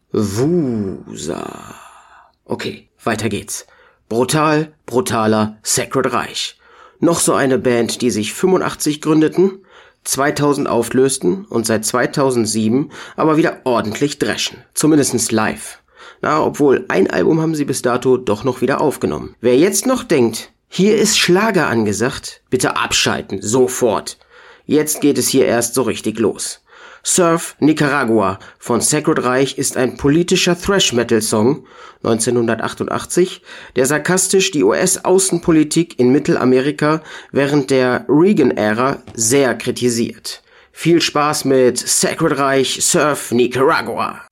Wusa. Okay, weiter geht's. Brutal, brutaler, Sacred Reich. Noch so eine Band, die sich 85 gründeten, 2000 auflösten und seit 2007 aber wieder ordentlich dreschen. Zumindest live. Obwohl ein Album haben sie bis dato doch noch wieder aufgenommen. Wer jetzt noch denkt, hier ist Schlager angesagt, bitte abschalten, sofort. Jetzt geht es hier erst so richtig los. Surf Nicaragua von Sacred Reich ist ein politischer Thrash-Metal-Song 1988, der sarkastisch die US-Außenpolitik in Mittelamerika während der Reagan-Ära sehr kritisiert. Viel Spaß mit Sacred Reich Surf Nicaragua.